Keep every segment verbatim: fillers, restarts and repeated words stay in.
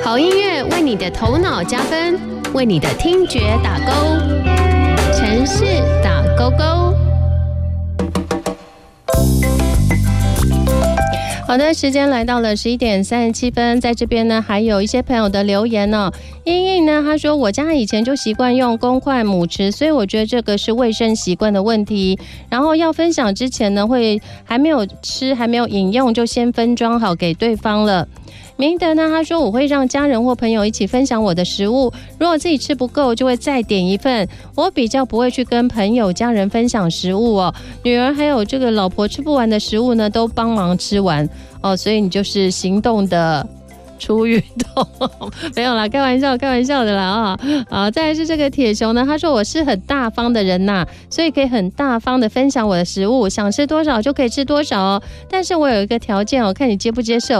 好音乐为你的头脑加分，为你的听觉打勾。城市打勾勾。好的，时间来到了十一点三十七分，在这边呢还有一些朋友的留言呢、哦。英英呢，他说我家以前就习惯用公筷母匙，所以我觉得这个是卫生习惯的问题。然后要分享之前呢，会还没有吃还没有饮用就先分装好给对方了。明德呢，他说我会让家人或朋友一起分享我的食物，如果自己吃不够就会再点一份。我比较不会去跟朋友家人分享食物哦，女儿还有这个老婆吃不完的食物呢都帮忙吃完哦，所以你就是行动的出运动没有啦，开玩笑开玩笑的啦啊、哦！好，再来是这个铁熊呢，他说我是很大方的人呐、啊，所以可以很大方的分享我的食物，想吃多少就可以吃多少哦。但是我有一个条件哦，看你接不接受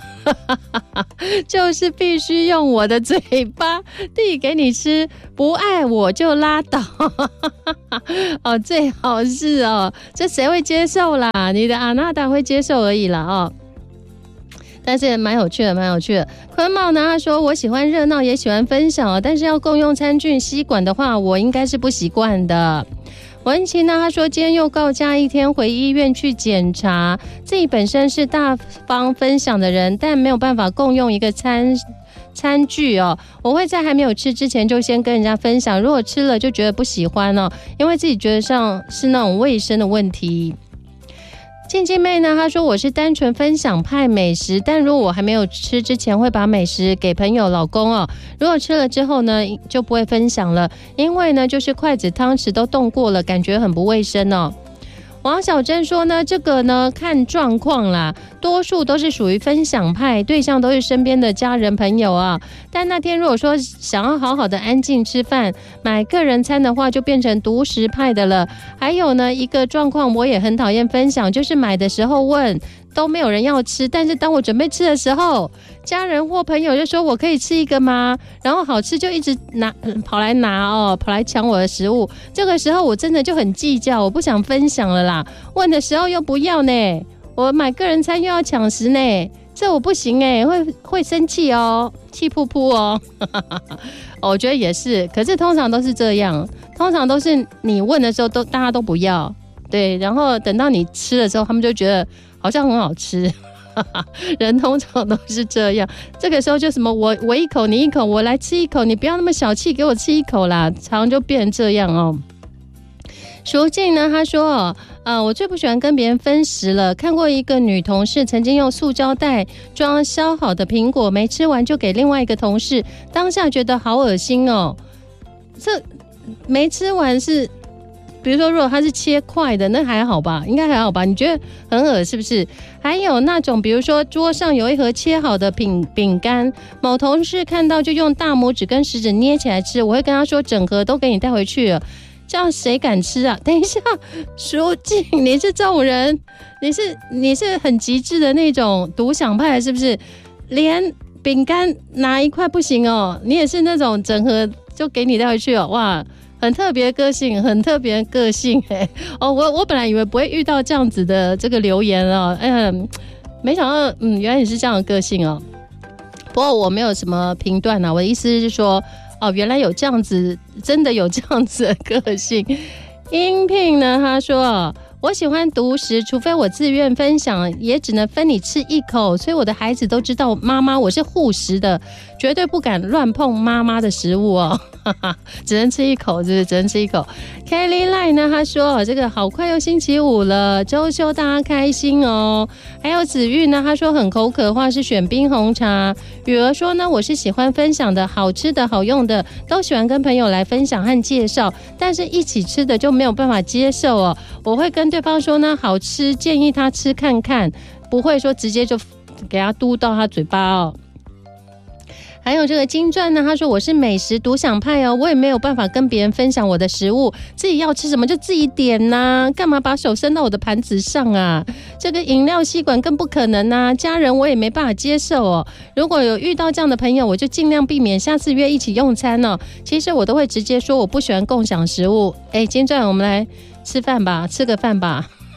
就是必须用我的嘴巴递给你吃，不爱我就拉倒哦，最好是哦，这谁会接受啦？你的阿娜达会接受而已啦哦。但是蛮有趣的，蛮有趣的。坤茂呢，他说我喜欢热闹，也喜欢分享，但是要共用餐具、吸管的话，我应该是不习惯的。文琪呢，他说今天又告假一天，回医院去检查，自己本身是大方分享的人，但没有办法共用一个餐餐具哦。我会在还没有吃之前就先跟人家分享，如果吃了就觉得不喜欢哦，因为自己觉得上是那种卫生的问题。静静妹呢，她说我是单纯分享派美食，但如果我还没有吃之前会把美食给朋友老公哦，如果吃了之后呢就不会分享了，因为呢就是筷子汤匙都动过了，感觉很不卫生哦。王小珍说呢，这个呢看状况啦，多数都是属于分享派，对象都是身边的家人朋友啊。但那天如果说想要好好的安静吃饭，买个人餐的话，就变成独食派的了。还有呢，一个状况我也很讨厌分享，就是买的时候问都没有人要吃，但是当我准备吃的时候，家人或朋友就说我可以吃一个吗？然后好吃就一直拿跑来拿哦，跑来抢我的食物。这个时候我真的就很计较，我不想分享了啦。问的时候又不要呢，我买个人餐又要抢食呢，这我不行哎，会会生气哦，气噗噗哦。我觉得也是，可是通常都是这样，通常都是你问的时候都大家都不要，对，然后等到你吃的时候，他们就觉得好像很好吃。人通常都是这样，这个时候就什么我我一口你一口，我来吃一口，你不要那么小气，给我吃一口啦，常就变成这样哦。淑静呢，他说呃，我最不喜欢跟别人分食了。看过一个女同事曾经用塑胶袋装削好的苹果，没吃完就给另外一个同事，当下觉得好恶心哦。这没吃完是，比如说如果它是切块的，那还好吧，应该还好吧？你觉得很恶是不是？还有那种比如说桌上有一盒切好的饼饼干，某同事看到就用大拇指跟食指捏起来吃，我会跟他说整盒都给你带回去了。这样谁敢吃啊？等一下，淑静，你是这种人，你是你是很极致的那种独享派，是不是？连饼干拿一块不行哦，你也是那种整盒就给你带回去哦，哇，很特别的个性，很特别的个性哎。哦，我我本来以为不会遇到这样子的这个留言哦，嗯，没想到，嗯，原来你是这样的个性哦。不过我没有什么评断啊，我的意思是说。哦，原来有这样子，真的有这样子的个性。应聘呢，他说我喜欢独食，除非我自愿分享，也只能分你吃一口。所以我的孩子都知道妈妈我是护食的，绝对不敢乱碰妈妈的食物哦。只能吃一口，是不是？只能吃一口。Kelly Line 呢，他说这个好快又星期五了，周休大家开心哦。还有子玉呢，他说很口渴的话是选冰红茶。雨儿说呢，我是喜欢分享的，好吃的好用的都喜欢跟朋友来分享和介绍，但是一起吃的就没有办法接受哦。我会跟对方说呢，好吃，建议他吃看看，不会说直接就给他嘟到他嘴巴哦。还有这个金钻呢，他说我是美食独享派哦，我也没有办法跟别人分享我的食物，自己要吃什么就自己点呐、啊，干嘛把手伸到我的盘子上啊？这个饮料吸管更不可能啊，家人我也没办法接受哦。如果有遇到这样的朋友，我就尽量避免，下次约一起用餐哦。其实我都会直接说我不喜欢共享食物。哎，金钻，我们来吃饭吧，吃个饭吧。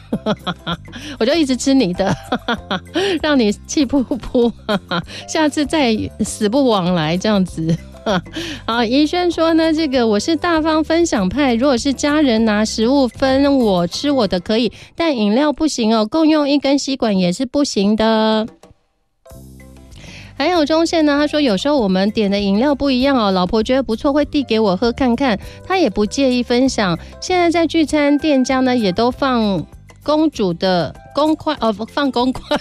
我就一直吃你的，让你气噗噗，下次再死不往来这样子。好，怡轩说呢，这个我是大方分享派，如果是家人拿食物分我吃我的可以，但饮料不行哦，共用一根吸管也是不行的。还有中线呢，他说有时候我们点的饮料不一样哦，老婆觉得不错会递给我喝看看，他也不介意分享。现在在聚餐店家呢也都放公主的公筷哦，放公筷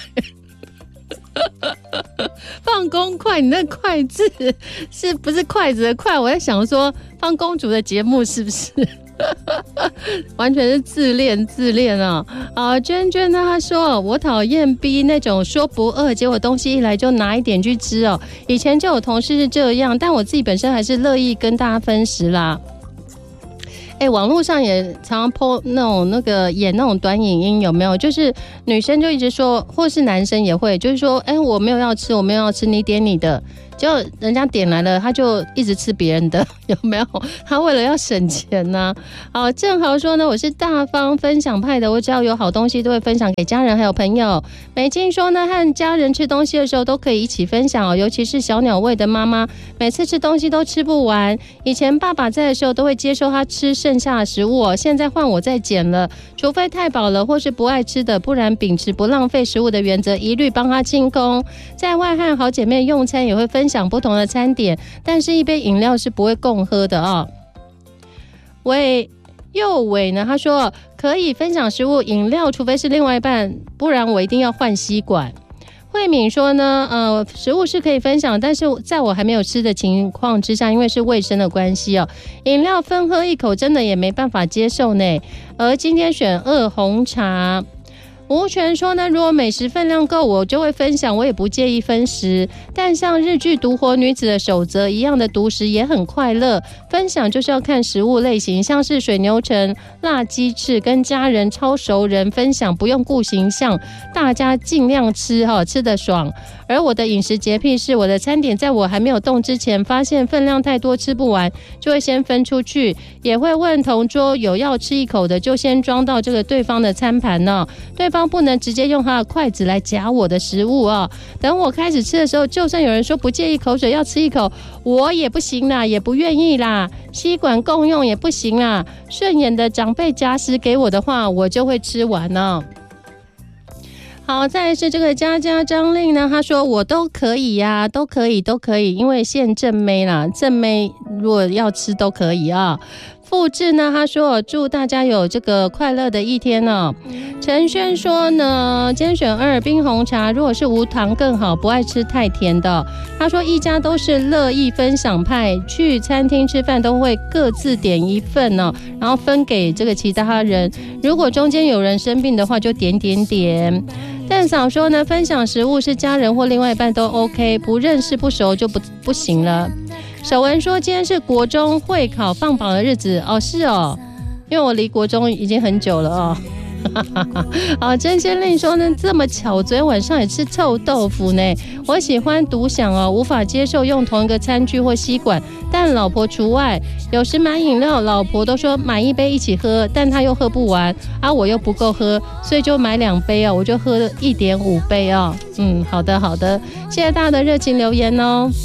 放公筷，你那筷子是不是筷子的筷？我在想说放公主的节目是不是完全是自恋自恋啊！啊，娟娟呢？她说我讨厌逼那种说不饿，结果东西一来就拿一点去吃哦。以前就有同事是这样，但我自己本身还是乐意跟大家分食啦。哎，网络上也常常 po 那种那个演那种短影音，有没有？就是女生就一直说，或是男生也会，就是说，哎，我没有要吃，我没有要吃，你点你的。结果人家点来了，他就一直吃别人的，有没有？他为了要省钱呢、啊。好，正豪说呢，我是大方分享派的，我只要有好东西都会分享给家人还有朋友。美静说呢，和家人吃东西的时候都可以一起分享哦，尤其是小鸟胃的妈妈，每次吃东西都吃不完。以前爸爸在的时候都会接受他吃剩下的食物哦，现在换我在捡了，除非太饱了或是不爱吃的，不然秉持不浪费食物的原则，一律帮他清空。在外和好姐妹用餐也会分享不同的餐点，但是一杯饮料是不会共喝的啊、哦。喂，右伟呢？他说可以分享食物，饮料除非是另外一半，不然我一定要换吸管。慧敏说呢，呃，食物是可以分享，但是在我还没有吃的情况之下，因为是卫生的关系哦，饮料分喝一口真的也没办法接受呢。而今天选二红茶。吴权说呢，如果美食分量够，我就会分享，我也不介意分食。但像日剧《独活女子的守则》一样的独食也很快乐。分享就是要看食物类型，像是水牛城、辣鸡翅，跟家人、超熟人分享，不用顾形象，大家尽量吃哈，吃得爽。而我的饮食洁癖是，我的餐点在我还没有动之前，发现分量太多吃不完，就会先分出去，也会问同桌有要吃一口的，就先装到这个对方的餐盘呢。对方不能直接用他的筷子来夹我的食物啊！等我开始吃的时候，就算有人说不介意口水要吃一口，我也不行啦，也不愿意啦。吸管共用也不行啦，顺眼的长辈夹食给我的话，我就会吃完呢。好，再来是这个佳佳张令呢，他说我都可以呀、啊，都可以，都可以，因为现正妹啦，正妹如果要吃都可以啊。复制呢，他说祝大家有这个快乐的一天哦。陈轩说呢，今天选二冰红茶，如果是无糖更好，不爱吃太甜的。他说一家都是乐意分享派，去餐厅吃饭都会各自点一份哦，然后分给这个其他人。如果中间有人生病的话，就点点点。蛋嫂说呢，分享食物是家人或另外一半都 OK， 不认识不熟就不不行了。守文说今天是国中会考放榜的日子哦，是哦，因为我离国中已经很久了哦。好，真仙令说呢，这么巧，昨天晚上也吃臭豆腐呢。我喜欢独享哦，无法接受用同一个餐具或吸管，但老婆除外。有时买饮料，老婆都说买一杯一起喝，但她又喝不完啊，我又不够喝，所以就买两杯哦，我就喝了一点五杯哦。嗯，好的好的，谢谢大家的热情留言哦。